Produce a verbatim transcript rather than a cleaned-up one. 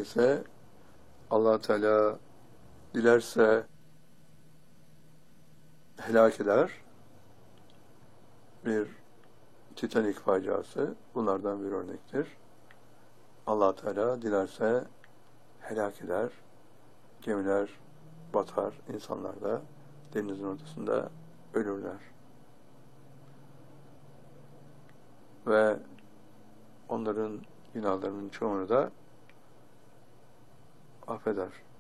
ise Allah Teala dilerse helak eder. Bir Titanic faciası bunlardan bir örnektir. Allah Teala dilerse helak eder. Gemiler batar, insanlar da denizin ortasında ölürler. Ve onların günahlarının çoğunu da affeder.